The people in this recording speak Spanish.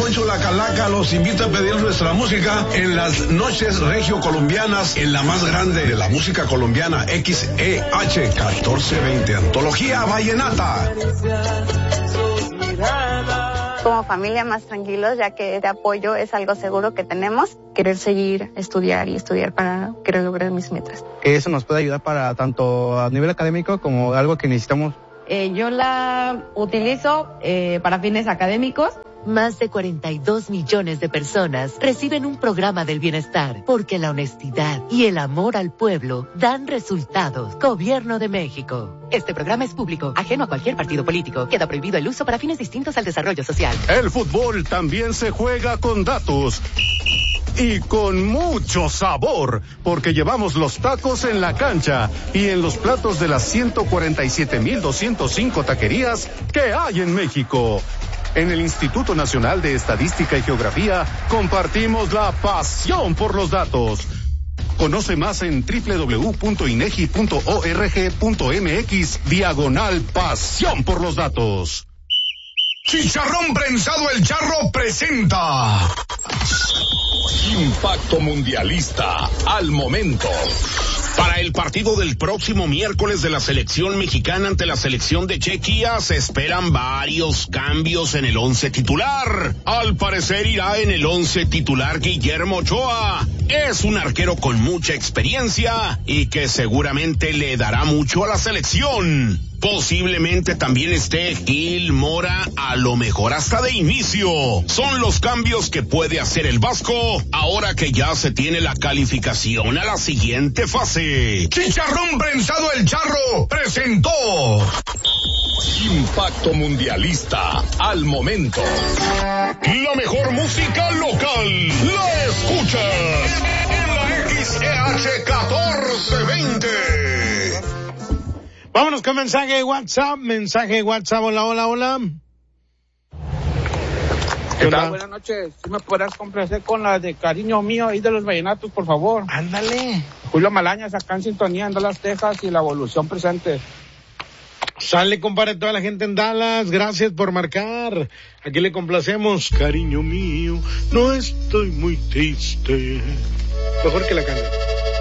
Poncho La Calaca los invita a pedir nuestra música en las noches regiocolombianas, en la más grande de la música colombiana, XEH 1420, Antología Vallenata. Como familia más tranquilos, ya que de apoyo es algo seguro que tenemos. Querer seguir, estudiar para querer lograr mis metas. Eso nos puede ayudar para tanto a nivel académico como algo que necesitamos. Yo la utilizo para fines académicos. Más de 42 millones de personas reciben un programa del bienestar porque la honestidad y el amor al pueblo dan resultados. Gobierno de México. Este programa es público, ajeno a cualquier partido político. Queda prohibido el uso para fines distintos al desarrollo social. El fútbol también se juega con datos. Y con mucho sabor, porque llevamos los tacos en la cancha y en los platos de las 147,205 taquerías que hay en México. En el Instituto Nacional de Estadística y Geografía compartimos la pasión por los datos. Conoce más en www.inegi.org.mx/pasión por los datos. Chicharrón Prensado El Charro presenta Impacto Mundialista al momento. Para el partido del próximo miércoles de la selección mexicana ante la selección de Chequia se esperan varios cambios en el 11 titular. Al parecer irá en el 11 titular Guillermo Ochoa. Es un arquero con mucha experiencia y que seguramente le dará mucho a la selección. Posiblemente también esté Gil Mora, a lo mejor hasta de inicio. Son los cambios que puede hacer el Vasco ahora que ya se tiene la calificación a la siguiente fase. Chicharrón Prensado El Charro presentó Impacto Mundialista al momento. La mejor música local la escuchas en la XEH 1420. Vámonos con mensaje de WhatsApp. Hola. ¿Qué tal? Buenas noches. Si me podrás complacer con la de Cariño Mío ahí de los vallenatos, por favor. Ándale. Julio Malañas acá en sintonía en Dallas, Texas, y la evolución presente. Sale, compadre, toda la gente en Dallas. Gracias por marcar. Aquí le complacemos. Cariño mío, no estoy muy triste. Mejor que la cana.